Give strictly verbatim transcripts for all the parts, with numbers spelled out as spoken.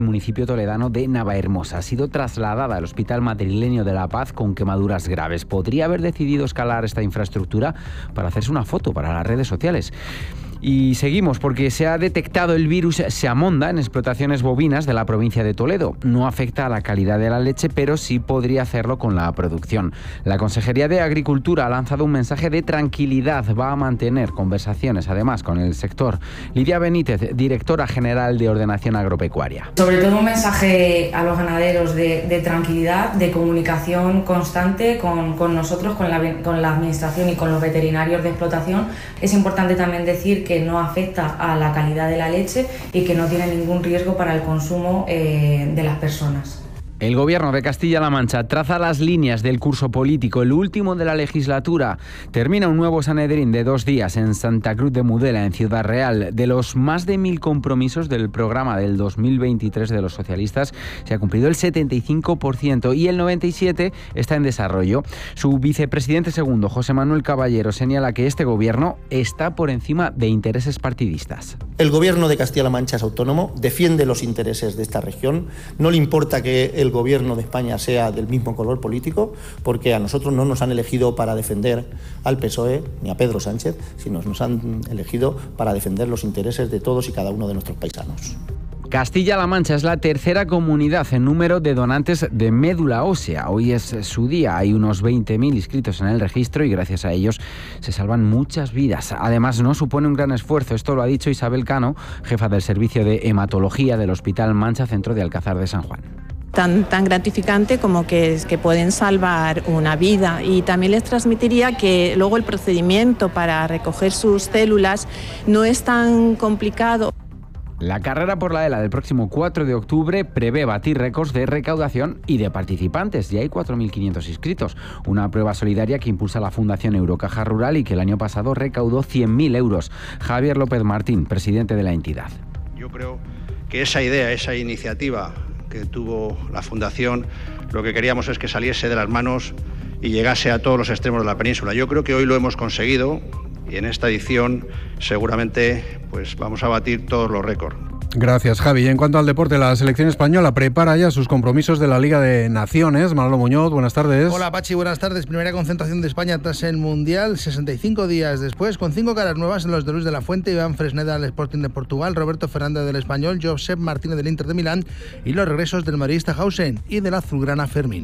municipio toledano de Navahermosa. Ha sido trasladada al Hospital Madrileño de La Paz con quemaduras graves. Podría haber decidido escalar esta infraestructura para hacerse una foto para las redes sociales. Y seguimos porque se ha detectado el virus Xamonda en explotaciones bovinas de la provincia de Toledo. No afecta a la calidad de la leche, pero sí podría hacerlo con la producción. La Consejería de Agricultura ha lanzado un mensaje de tranquilidad. Va a mantener conversaciones, además, con el sector. Lidia Benítez, directora general de Ordenación Agropecuaria. Sobre todo un mensaje a los ganaderos de, de tranquilidad, de comunicación constante con, con nosotros, con la, con la administración y con los veterinarios de explotación. Es importante también decir que que no afecta a la calidad de la leche y que no tiene ningún riesgo para el consumo eh, de las personas. El Gobierno de Castilla-La Mancha traza las líneas del curso político, el último de la legislatura. Termina un nuevo Sanedrín de dos días en Santa Cruz de Mudela, en Ciudad Real. De los más de mil compromisos del programa del dos mil veintitrés de los socialistas, se ha cumplido el setenta y cinco por ciento y el noventa y siete por ciento está en desarrollo. Su vicepresidente segundo, José Manuel Caballero, señala que este Gobierno está por encima de intereses partidistas. El Gobierno de Castilla-La Mancha es autónomo, defiende los intereses de esta región, no le importa que el Gobierno de España sea del mismo color político, porque a nosotros no nos han elegido para defender al P S O E ni a Pedro Sánchez, sino nos han elegido para defender los intereses de todos y cada uno de nuestros paisanos. Castilla-La Mancha es la tercera comunidad en número de donantes de médula ósea. Hoy es su día, hay unos veinte mil inscritos en el registro y gracias a ellos se salvan muchas vidas. Además, no supone un gran esfuerzo, esto lo ha dicho Isabel Cano, jefa del servicio de hematología del Hospital Mancha Centro de Alcázar de San Juan. Tan, tan gratificante como que, es que pueden salvar una vida, y también les transmitiría que luego el procedimiento para recoger sus células no es tan complicado. La carrera por la E L A del próximo cuatro de octubre prevé batir récords de recaudación y de participantes. Ya hay cuatro mil quinientos inscritos. Una prueba solidaria que impulsa la Fundación Eurocaja Rural y que el año pasado recaudó cien mil euros. Javier López Martín, presidente de la entidad. Yo creo que esa idea, esa iniciativa que tuvo la Fundación, lo que queríamos es que saliese de las manos y llegase a todos los extremos de la península. Yo creo que hoy lo hemos conseguido y en esta edición seguramente pues vamos a batir todos los récords. Gracias, Javi. Y en cuanto al deporte, la selección española prepara ya sus compromisos de la Liga de Naciones. Manolo Muñoz, buenas tardes. Hola, Pachi, buenas tardes. Primera concentración de España tras el Mundial, sesenta y cinco días después, con cinco caras nuevas en los de Luis de la Fuente, Iván Fresneda del Sporting de Portugal, Roberto Fernández del Español, Josep Martínez del Inter de Milán y los regresos del madridista Hausen y del azulgrana Fermín.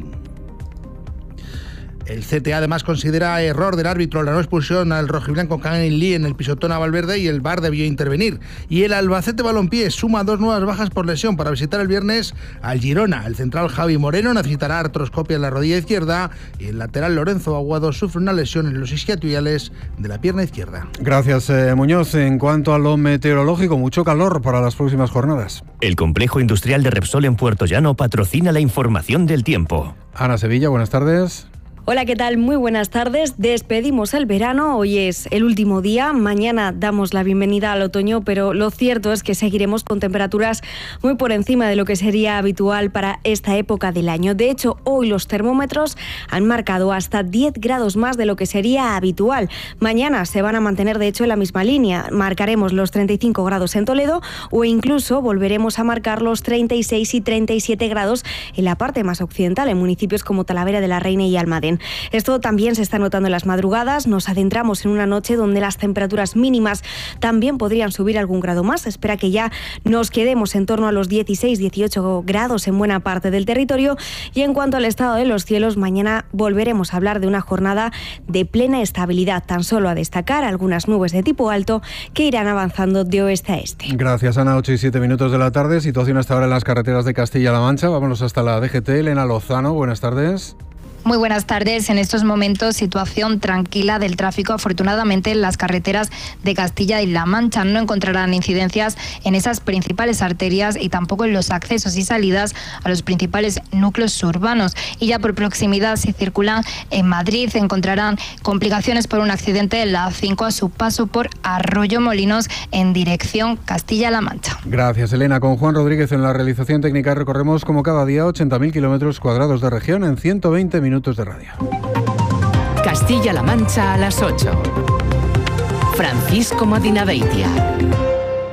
El C T A además considera error del árbitro la no expulsión al rojiblanco Kangin Lee en el pisotón a Valverde y el V A R debió intervenir. Y el Albacete Balompié suma dos nuevas bajas por lesión para visitar el viernes al Girona. El central Javi Moreno necesitará artroscopia en la rodilla izquierda y el lateral Lorenzo Aguado sufre una lesión en los isquiotibiales de la pierna izquierda. Gracias, eh, Muñoz. En cuanto a lo meteorológico, mucho calor para las próximas jornadas. El complejo industrial de Repsol en Puerto Llano patrocina la información del tiempo. Ana Sevilla, buenas tardes. Hola, ¿qué tal? Muy buenas tardes. Despedimos el verano, hoy es el último día, mañana damos la bienvenida al otoño, pero lo cierto es que seguiremos con temperaturas muy por encima de lo que sería habitual para esta época del año. De hecho, hoy los termómetros han marcado hasta diez grados más de lo que sería habitual. Mañana se van a mantener, de hecho, en la misma línea. Marcaremos los treinta y cinco grados en Toledo o incluso volveremos a marcar los treinta y seis y treinta y siete grados en la parte más occidental, en municipios como Talavera de la Reina y Almadén. Esto también se está notando en las madrugadas. Nos adentramos en una noche donde las temperaturas mínimas también podrían subir algún grado más. Se espera que ya nos quedemos en torno a los dieciséis dieciocho grados en buena parte del territorio. Y en cuanto al estado de los cielos, mañana volveremos a hablar de una jornada de plena estabilidad. Tan solo a destacar algunas nubes de tipo alto que irán avanzando de oeste a este. Gracias, Ana. ocho y siete minutos de la tarde. Situación hasta ahora en las carreteras de Castilla-La Mancha. Vámonos hasta la D G T. Elena Lozano, buenas tardes. Muy buenas tardes. En estos momentos, situación tranquila del tráfico. Afortunadamente, en las carreteras de Castilla y La Mancha no encontrarán incidencias en esas principales arterias y tampoco en los accesos y salidas a los principales núcleos urbanos. Y ya por proximidad, si circulan en Madrid, encontrarán complicaciones por un accidente en la A cinco a su paso por Arroyo Molinos en dirección Castilla-La Mancha. Gracias, Elena. Con Juan Rodríguez en la realización técnica recorremos como cada día ochenta mil kilómetros cuadrados de región en ciento veinte minutos de radio. Castilla-La Mancha a las ocho. Francisco Madinaveitia.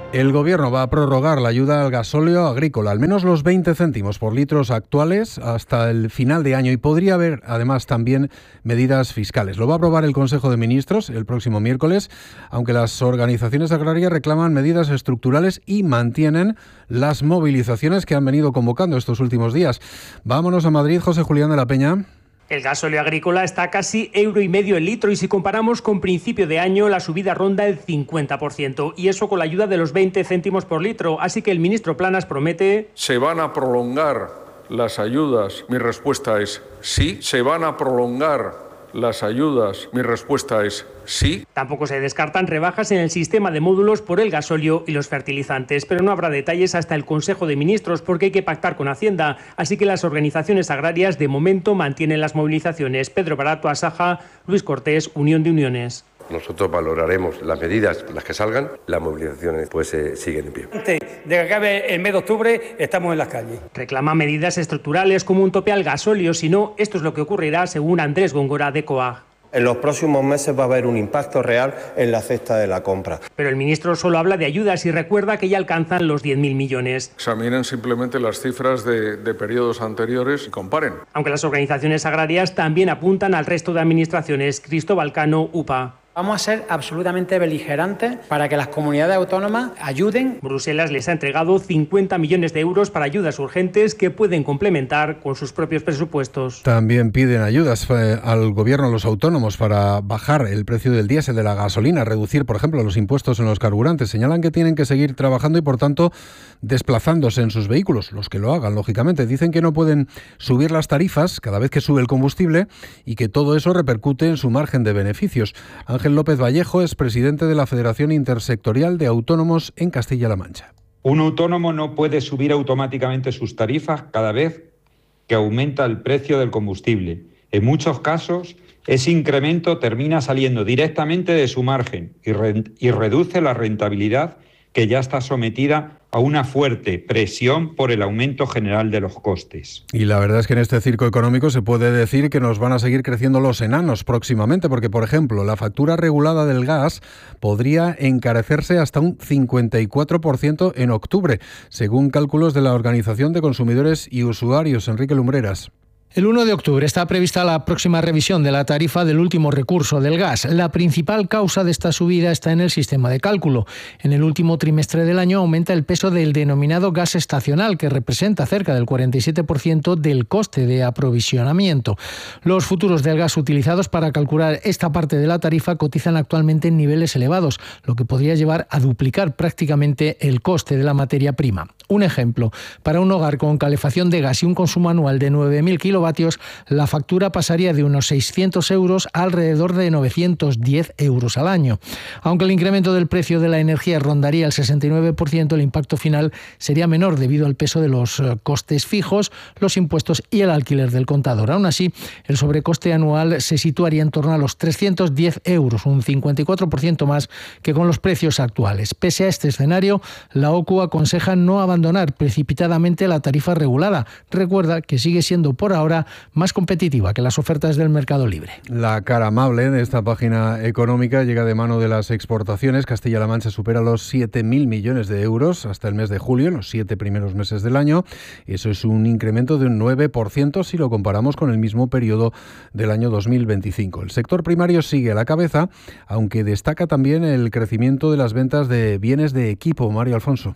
El Gobierno va a prorrogar la ayuda al gasóleo agrícola, al menos los veinte céntimos por litros actuales hasta el final de año, y podría haber además también medidas fiscales. Lo va a aprobar el Consejo de Ministros el próximo miércoles, aunque las organizaciones agrarias reclaman medidas estructurales y mantienen las movilizaciones que han venido convocando estos últimos días. Vámonos a Madrid, José Julián de la Peña. El gasóleo agrícola está a casi euro y medio el litro y si comparamos con principio de año la subida ronda el cincuenta por ciento y eso con la ayuda de los veinte céntimos por litro. Así que el ministro Planas promete... ¿Se van a prolongar las ayudas? Mi respuesta es sí. ¿Se van a prolongar las ayudas? Mi respuesta es sí. Tampoco se descartan rebajas en el sistema de módulos por el gasóleo y los fertilizantes, pero no habrá detalles hasta el Consejo de Ministros porque hay que pactar con Hacienda. Así que las organizaciones agrarias de momento mantienen las movilizaciones. Pedro Barato, Asaja, Luis Cortés, Unión de Uniones. Nosotros valoraremos las medidas, las que salgan, las movilizaciones pues eh, siguen en pie. Antes de que acabe el mes de octubre estamos en las calles. Reclama medidas estructurales como un tope al gasóleo, si no, esto es lo que ocurrirá según Andrés Góngora de COAG. En los próximos meses va a haber un impacto real en la cesta de la compra. Pero el ministro solo habla de ayudas y recuerda que ya alcanzan los diez mil millones. Examinen simplemente las cifras de, de periodos anteriores y comparen. Aunque las organizaciones agrarias también apuntan al resto de administraciones. Cristóbal Cano, U P A. Vamos a ser absolutamente beligerantes para que las comunidades autónomas ayuden. Bruselas les ha entregado cincuenta millones de euros para ayudas urgentes que pueden complementar con sus propios presupuestos. También piden ayudas eh, al gobierno, los autónomos, para bajar el precio del diésel, de la gasolina, reducir, por ejemplo, los impuestos en los carburantes. Señalan que tienen que seguir trabajando y, por tanto, desplazándose en sus vehículos, los que lo hagan, lógicamente. Dicen que no pueden subir las tarifas cada vez que sube el combustible y que todo eso repercute en su margen de beneficios. Ángel López Vallejo es presidente de la Federación Intersectorial de Autónomos en Castilla-La Mancha. Un autónomo no puede subir automáticamente sus tarifas cada vez que aumenta el precio del combustible. En muchos casos, ese incremento termina saliendo directamente de su margen y, re- y reduce la rentabilidad que ya está sometida a una fuerte presión por el aumento general de los costes. Y la verdad es que en este circo económico se puede decir que nos van a seguir creciendo los enanos próximamente, porque, por ejemplo, la factura regulada del gas podría encarecerse hasta un cincuenta y cuatro por ciento en octubre, según cálculos de la Organización de Consumidores y Usuarios. Enrique Lumbreras. El uno de octubre está prevista la próxima revisión de la tarifa del último recurso del gas. La principal causa de esta subida está en el sistema de cálculo. En el último trimestre del año aumenta el peso del denominado gas estacional, que representa cerca del cuarenta y siete por ciento del coste de aprovisionamiento. Los futuros del gas utilizados para calcular esta parte de la tarifa cotizan actualmente en niveles elevados, lo que podría llevar a duplicar prácticamente el coste de la materia prima. Un ejemplo, para un hogar con calefacción de gas y un consumo anual de nueve mil kilovatios, la factura pasaría de unos seiscientos euros a alrededor de novecientos diez euros al año. Aunque el incremento del precio de la energía rondaría el sesenta y nueve por ciento, el impacto final sería menor debido al peso de los costes fijos, los impuestos y el alquiler del contador. Aún así, el sobrecoste anual se situaría en torno a los trescientos diez euros, un cincuenta y cuatro por ciento más que con los precios actuales. Pese a este escenario, la O C U aconseja no abandonar precipitadamente la tarifa regulada. Recuerda que sigue siendo por ahora más competitiva que las ofertas del mercado libre. La cara amable de esta página económica llega de mano de las exportaciones. Castilla-La Mancha supera los siete mil millones de euros hasta el mes de julio, en los siete primeros meses del año. Eso es un incremento de un nueve por ciento si lo comparamos con el mismo periodo del año dos mil veinticinco. El sector primario sigue a la cabeza, aunque destaca también el crecimiento de las ventas de bienes de equipo. Mario Alfonso.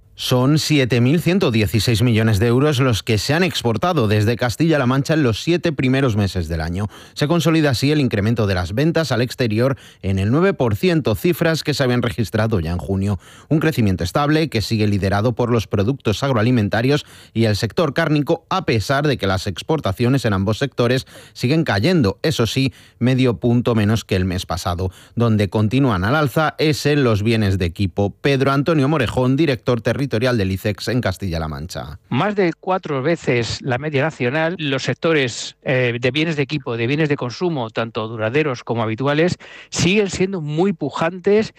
Son siete mil ciento dieciséis millones de euros los que se han exportado desde Castilla-La Mancha en los siete primeros meses del año. Se consolida así el incremento de las ventas al exterior en el nueve por ciento, cifras que se habían registrado ya en junio. Un crecimiento estable que sigue liderado por los productos agroalimentarios y el sector cárnico, a pesar de que las exportaciones en ambos sectores siguen cayendo, eso sí, medio punto menos que el mes pasado. Donde continúan al alza es en los bienes de equipo. Pedro Antonio Morejón, director territorial territorial del ICEX en Castilla-La Mancha. Más de cuatro veces la media nacional, los sectores eh, de bienes de equipo, de bienes de consumo, tanto duraderos como habituales, siguen siendo muy pujantes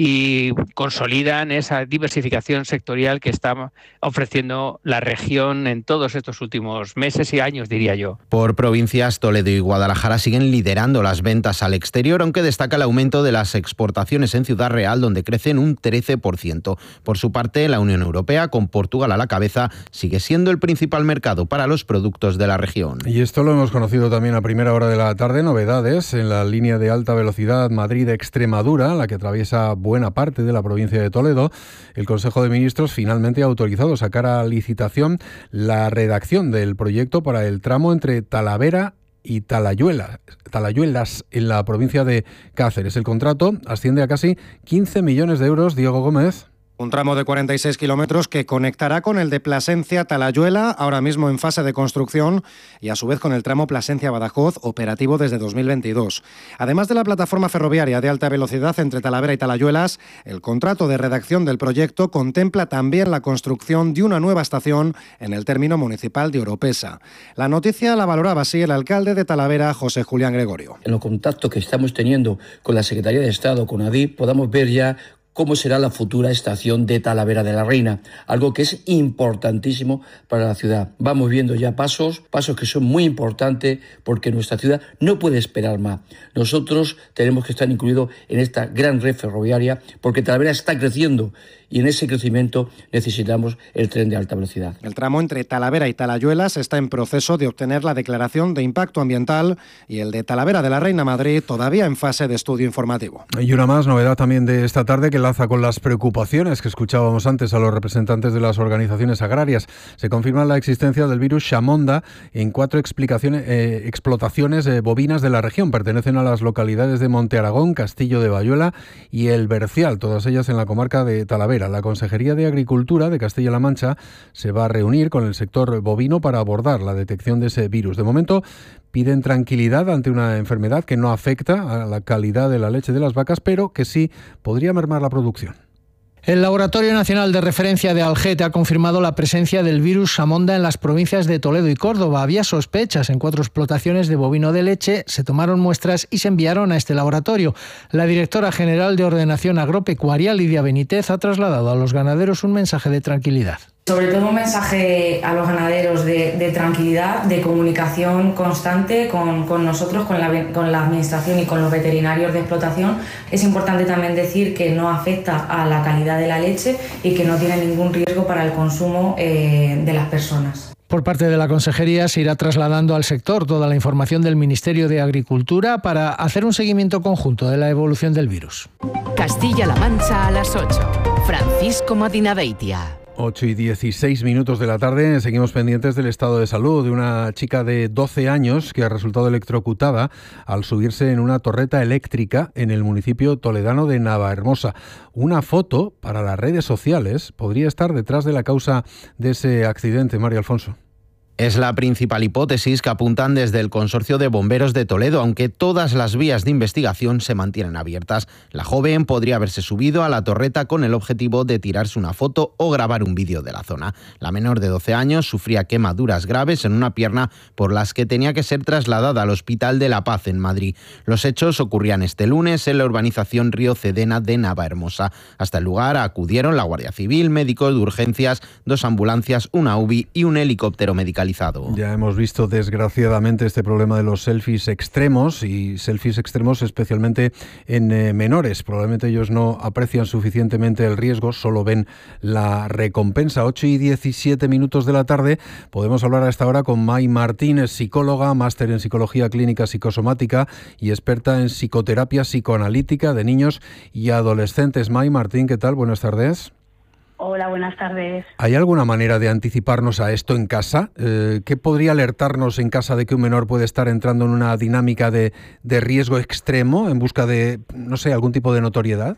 y consolidan esa diversificación sectorial que está ofreciendo la región en todos estos últimos meses y años, diría yo. Por provincias, Toledo y Guadalajara siguen liderando las ventas al exterior, aunque destaca el aumento de las exportaciones en Ciudad Real, donde crecen un trece por ciento. Por su parte, la Unión Europea, con Portugal a la cabeza, sigue siendo el principal mercado para los productos de la región. Y esto lo hemos conocido también a primera hora de la tarde, novedades en la línea de alta velocidad Madrid-Extremadura, la que atraviesa buena parte de la provincia de Toledo. El Consejo de Ministros finalmente ha autorizado sacar a licitación la redacción del proyecto para el tramo entre Talavera y Talayuela, Talayuelas, en la provincia de Cáceres. El contrato asciende a casi quince millones de euros. Diego Gómez. Un tramo de cuarenta y seis kilómetros que conectará con el de Plasencia-Talayuela, ahora mismo en fase de construcción, y a su vez con el tramo Plasencia-Badajoz, operativo desde dos mil veintidós. Además de la plataforma ferroviaria de alta velocidad entre Talavera y Talayuelas, el contrato de redacción del proyecto contempla también la construcción de una nueva estación en el término municipal de Oropesa. La noticia la valoraba así el alcalde de Talavera, José Julián Gregorio. En los contactos que estamos teniendo con la Secretaría de Estado, con ADIF, podamos ver ya cómo será la futura estación de Talavera de la Reina, algo que es importantísimo para la ciudad. Vamos viendo ya pasos, pasos que son muy importantes porque nuestra ciudad no puede esperar más. Nosotros tenemos que estar incluidos en esta gran red ferroviaria porque Talavera está creciendo y en ese crecimiento necesitamos el tren de alta velocidad. El tramo entre Talavera y Talayuelas está en proceso de obtener la declaración de impacto ambiental y el de Talavera de la Reina Madrid todavía en fase de estudio informativo. Y una más, novedad también de esta tarde que enlaza con las preocupaciones que escuchábamos antes a los representantes de las organizaciones agrarias. Se confirma la existencia del virus Chamonda en cuatro explicaciones, eh, explotaciones eh, bovinas de la región. Pertenecen a las localidades de Monte Aragón, Castillo de Bayuela y El Bercial, todas ellas en la comarca de Talavera. La Consejería de Agricultura de Castilla-La Mancha se va a reunir con el sector bovino para abordar la detección de ese virus. De momento piden tranquilidad ante una enfermedad que no afecta a la calidad de la leche de las vacas, pero que sí podría mermar la producción. El Laboratorio Nacional de Referencia de Algete ha confirmado la presencia del virus Chamonda en las provincias de Toledo y Córdoba. Había sospechas en cuatro explotaciones de bovino de leche, se tomaron muestras y se enviaron a este laboratorio. La directora general de Ordenación Agropecuaria, Lidia Benítez, ha trasladado a los ganaderos un mensaje de tranquilidad. Sobre todo un mensaje a los ganaderos de, de tranquilidad, de comunicación constante con, con nosotros, con la, con la administración y con los veterinarios de explotación. Es importante también decir que no afecta a la calidad de la leche y que no tiene ningún riesgo para el consumo eh, de las personas. Por parte de la Consejería se irá trasladando al sector toda la información del Ministerio de Agricultura para hacer un seguimiento conjunto de la evolución del virus. Castilla-La Mancha a las ocho. Francisco Madinabeitia. ocho y dieciséis minutos de la tarde, seguimos pendientes del estado de salud de una chica de doce años que ha resultado electrocutada al subirse en una torreta eléctrica en el municipio toledano de Navahermosa. Una foto para las redes sociales podría estar detrás de la causa de ese accidente, María Alfonso. Es la principal hipótesis que apuntan desde el Consorcio de Bomberos de Toledo, aunque todas las vías de investigación se mantienen abiertas. La joven podría haberse subido a la torreta con el objetivo de tirarse una foto o grabar un vídeo de la zona. La menor de doce años sufría quemaduras graves en una pierna por las que tenía que ser trasladada al Hospital de la Paz en Madrid. Los hechos ocurrían este lunes en la urbanización Río Cedena de Navahermosa. Hasta el lugar acudieron la Guardia Civil, médicos de urgencias, dos ambulancias, una U B I y un helicóptero medical. Ya hemos visto desgraciadamente este problema de los selfies extremos y selfies extremos especialmente en eh, menores. Probablemente ellos no aprecian suficientemente el riesgo, solo ven la recompensa. ocho y diecisiete minutos de la tarde. Podemos hablar a esta hora con May Martín, psicóloga, máster en psicología clínica psicosomática y experta en psicoterapia psicoanalítica de niños y adolescentes. May Martín, ¿qué tal? Buenas tardes. Hola, buenas tardes. ¿Hay alguna manera de anticiparnos a esto en casa? Eh, ¿Qué podría alertarnos en casa de que un menor puede estar entrando en una dinámica de, de riesgo extremo en busca de, no sé, algún tipo de notoriedad?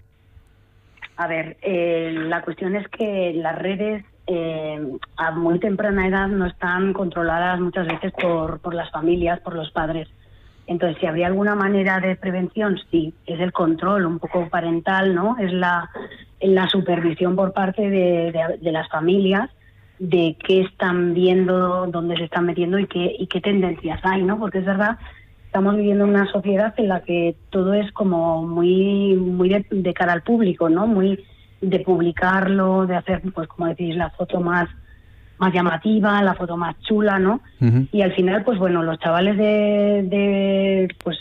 A ver, eh, la cuestión es que las redes eh, a muy temprana edad no están controladas muchas veces por, por las familias, por los padres. Entonces, si habría alguna manera de prevención, sí, es el control un poco parental, ¿no? Es la la supervisión por parte de, de, de las familias de qué están viendo, dónde se están metiendo y qué, y qué tendencias hay, ¿no? Porque es verdad, estamos viviendo en una sociedad en la que todo es como muy muy de, de cara al público, ¿no? Muy de publicarlo, de hacer, pues como decís, la foto más más llamativa, la foto más chula, ¿no? Uh-huh. Y al final, pues bueno, los chavales de, de pues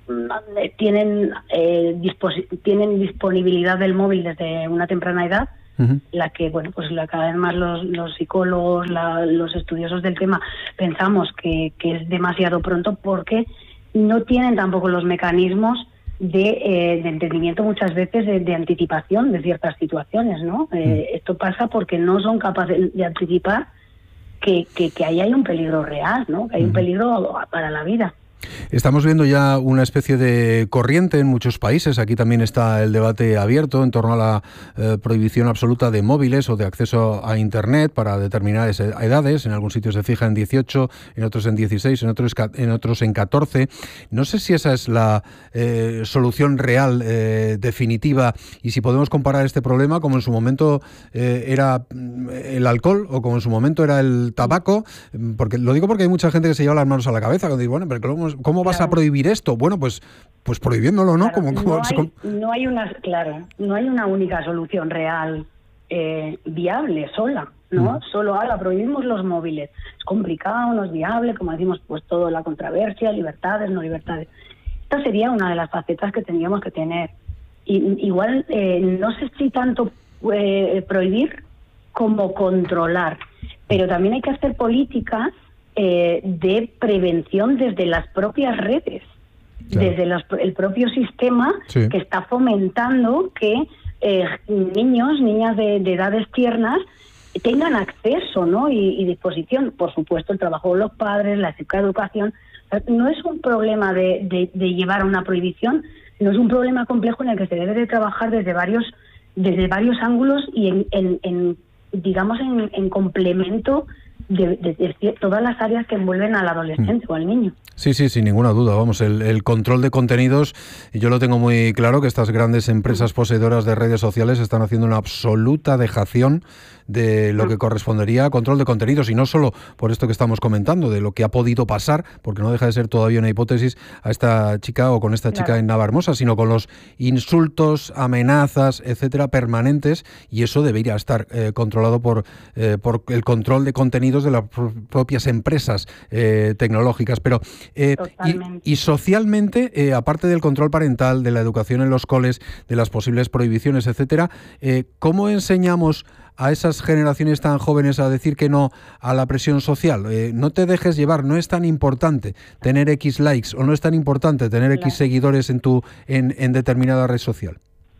tienen eh, disposi- tienen disponibilidad del móvil desde una temprana edad, uh-huh. la que, bueno, pues la, cada vez más los, los psicólogos, la, los estudiosos del tema pensamos que, que es demasiado pronto porque no tienen tampoco los mecanismos de, eh, de entendimiento muchas veces de, de anticipación de ciertas situaciones, ¿no? Uh-huh. Eh, esto pasa porque no son capaces de anticipar que, que, que ahí hay un peligro real, ¿no? Que hay uh-huh. un peligro para la vida. Estamos viendo ya una especie de corriente en muchos países. Aquí también está el debate abierto en torno a la eh, prohibición absoluta de móviles o de acceso a Internet para determinadas edades. En algún sitio se fija en dieciocho, en otros en dieciséis, en otros en otros en catorce. No sé si esa es la eh, solución real, eh, definitiva, y si podemos comparar este problema como en su momento eh, era el alcohol o como en su momento era el tabaco. Porque lo digo porque hay mucha gente que se lleva las manos a la cabeza cuando dice, bueno, pero ¿cómo ¿Cómo vas claro. a prohibir esto? Bueno, pues pues prohibiéndolo, ¿no? Claro, como, como, no, hay, no hay una, claro, no hay una única solución real eh, viable sola, ¿no? Mm. Solo ahora prohibimos los móviles. Es complicado, no es viable, como decimos, pues toda la controversia, libertades, no libertades. Esta sería una de las facetas que tendríamos que tener. Y, igual, eh, no sé si tanto eh, prohibir como controlar, pero también hay que hacer políticas Eh, de prevención desde las propias redes, claro. desde los, el propio sistema sí. que está fomentando que eh, niños, niñas de, de edades tiernas tengan acceso, ¿no? y, y disposición. Por supuesto, el trabajo de los padres, la educación. No es un problema de, de, de llevar a una prohibición, no es un problema complejo en el que se debe de trabajar desde varios desde varios ángulos y en, en, en digamos en, en complemento De, de, de todas las áreas que envuelven al adolescente mm. o al niño. Sí, sí, sin ninguna duda. Vamos, el, el control de contenidos, y yo lo tengo muy claro, que estas grandes empresas poseedoras de redes sociales están haciendo una absoluta dejación de lo que correspondería a control de contenidos, y no solo por esto que estamos comentando, de lo que ha podido pasar, porque no deja de ser todavía una hipótesis, a esta chica o con esta chica claro. en Navarmosa, sino con los insultos, amenazas, etcétera, permanentes, y eso debería estar eh, controlado por, eh, por el control de contenidos de las propias empresas eh, tecnológicas. Pero eh, y, y socialmente, eh, aparte del control parental, de la educación en los coles, de las posibles prohibiciones, etcétera, eh, ¿cómo enseñamos a esas generaciones tan jóvenes a decir que no a la presión social? Eh, no te dejes llevar, no es tan importante tener X likes o no es tan importante tener X claro. seguidores en tu en, en determinada red social.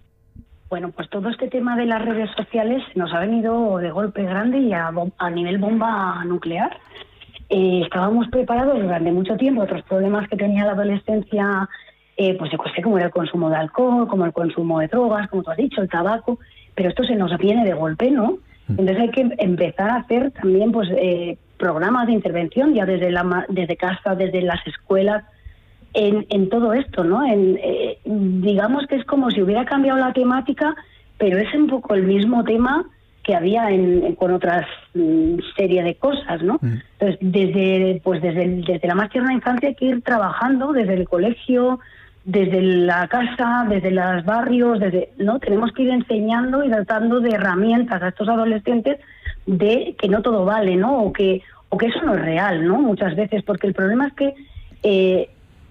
Bueno, pues todo este tema de las redes sociales nos ha venido de golpe grande y a, a nivel bomba nuclear. Eh, estábamos preparados durante mucho tiempo otros problemas que tenía la adolescencia, eh, pues yo sé, como era el consumo de alcohol, como el consumo de drogas, como tú has dicho, el tabaco, pero esto se nos viene de golpe, ¿no? Entonces hay que empezar a hacer también pues eh, programas de intervención ya desde la desde casa, desde las escuelas, en, en todo esto, ¿no? En, eh, digamos que es como si hubiera cambiado la temática, pero es un poco el mismo tema que había en, en, con otras mm, serie de cosas, ¿no? Mm. Entonces, desde pues desde, el, desde la más tierna infancia hay que ir trabajando desde el colegio, desde la casa, desde los barrios, desde no tenemos que ir enseñando y dotando de herramientas a estos adolescentes de que no todo vale, ¿no? O que o que eso no es real, ¿no? Muchas veces, porque el problema es que eh,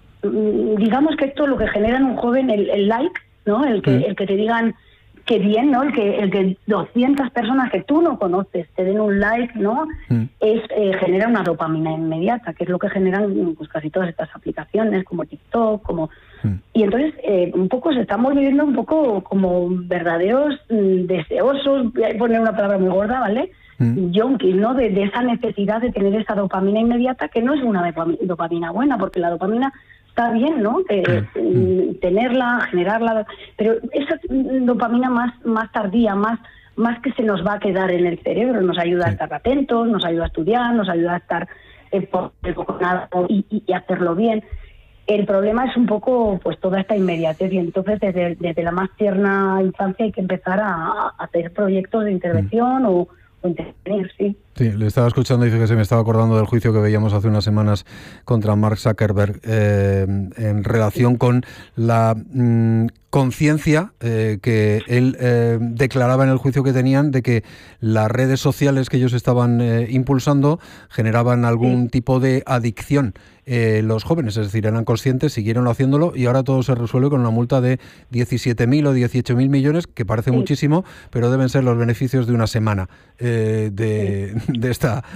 digamos que esto lo que genera en un joven el, el like, ¿no? El que mm. el que te digan que bien, ¿no? El que el que doscientas personas que tú no conoces te den un like, ¿no? Mm. Es eh, genera una dopamina inmediata, que es lo que generan pues casi todas estas aplicaciones como TikTok, como mm. y entonces eh, un poco se estamos viviendo un poco como verdaderos mm, deseosos, voy a poner una palabra muy gorda, ¿vale? Mm. Junkies, ¿no? De, de esa necesidad de tener esa dopamina inmediata, que no es una dopamina buena, porque la dopamina está bien, ¿no? Eh, mm. tenerla, generarla, pero esa dopamina más más tardía, más más que se nos va a quedar en el cerebro, nos ayuda sí. a estar atentos, nos ayuda a estudiar, nos ayuda a estar eh, por, por nada y, y hacerlo bien. El problema es un poco pues toda esta inmediatez y entonces desde, desde la más tierna infancia hay que empezar a, a hacer proyectos de intervención mm. o, o intervenir, sí. Sí, le estaba escuchando y fíjese, me estaba acordando del juicio que veíamos hace unas semanas contra Mark Zuckerberg eh, en relación con la mmm, conciencia eh, que él eh, declaraba en el juicio que tenían de que las redes sociales que ellos estaban eh, impulsando generaban algún sí. tipo de adicción eh, los jóvenes, es decir, eran conscientes, siguieron haciéndolo y ahora todo se resuelve con una multa de diecisiete mil o dieciocho mil millones, que parece sí. muchísimo, pero deben ser los beneficios de una semana eh, de, sí. de esta